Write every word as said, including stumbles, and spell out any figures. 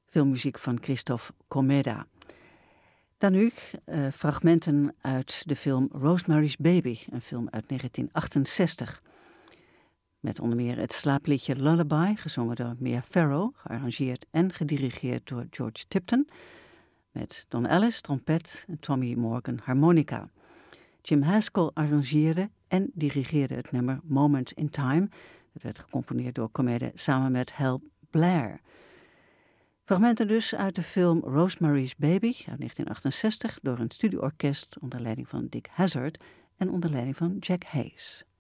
filmmuziek van Christophe Komeda. Dan nu uh, fragmenten uit de film Rosemary's Baby, een film uit negentien achtenzestig. Met onder meer het slaapliedje Lullaby, gezongen door Mia Farrow, gearrangeerd en gedirigeerd door George Tipton. Met Don Ellis, trompet en Tommy Morgan, harmonica. Jim Haskell arrangeerde en dirigeerde het nummer Moment in Time. Dat werd gecomponeerd door Komeda samen met Hal Blair. Fragmenten dus uit de film Rosemary's Baby uit negentien achtenzestig door een studioorkest onder leiding van Dick Hazard en onder leiding van Jack Hayes.